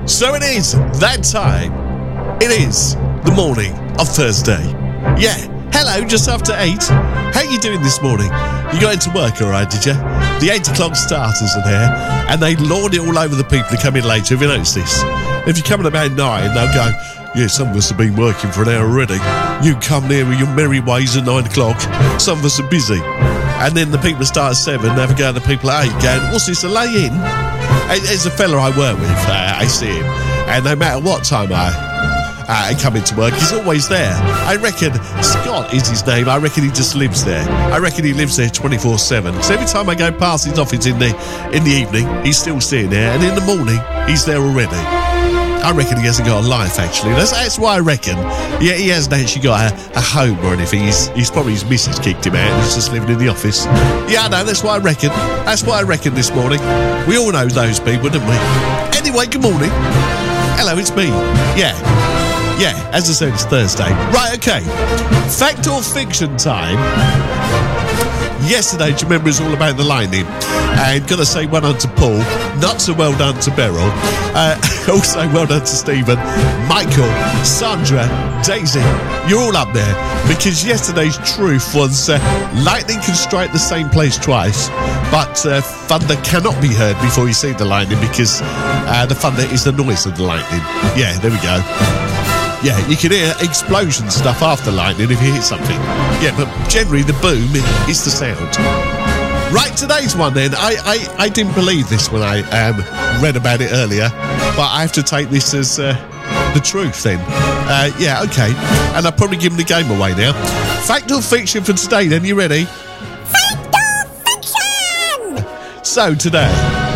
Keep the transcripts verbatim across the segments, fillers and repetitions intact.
So it is that time. It is the morning of Thursday. Yeah, hello, just after eight. How you doing this morning? You got into work all right, did you? The eight o'clock starters are there, and they lawn it all over the people who come in later. Have you noticed this? If you come in about nine, they'll go, yeah, some of us have been working for an hour already. You come there with your merry ways at nine o'clock. Some of us are busy. And then the people start at seven, they have a go at the people at eight, going, what's this, a lay-in? There's a fella I work with, uh, I see him, and no matter what time I, uh, I come into work, he's always there. I reckon, Scott is his name, I reckon he just lives there. I reckon he lives there twenty-four seven. So every time I go past his office in the, in the evening, he's still sitting there, and in the morning, he's there already. I reckon he hasn't got a life, actually. That's, that's why I reckon. Yeah, he hasn't actually got a, a home or anything. He's, he's probably his missus kicked him out and he's just living in the office. Yeah, I know, that's what I reckon. That's what I reckon this morning. We all know those people, don't we? Anyway, good morning. Hello, it's me. Yeah. Yeah, as I said, it's Thursday. Right, okay. Fact or fiction time. Yesterday, do you remember, it was all about the lightning? And gotta say well done to Paul, not so well done to Beryl, uh, also well done to Stephen, Michael, Sandra, Daisy, you're all up there, because yesterday's truth was uh, lightning can strike the same place twice, but uh, thunder cannot be heard before you see the lightning, because uh, the thunder is the noise of the lightning. Yeah, there we go. Yeah, you can hear explosion stuff after lightning if you hit something. Yeah, but generally the boom is the sound. Right, today's one then. I, I, I didn't believe this when I um, read about it earlier, but I have to take this as uh, the truth then. Uh, yeah, okay. And I'll probably give the game away now. Fact or fiction for today then, you ready? Fact or fiction! So today,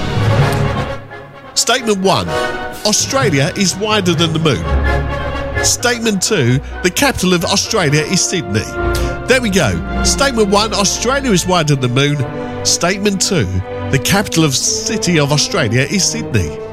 statement one, Australia is wider than the moon. Statement two, the capital of Australia is Sydney. There we go. Statement one, Australia is wider than the moon. Statement two, the capital of city of Australia is Sydney.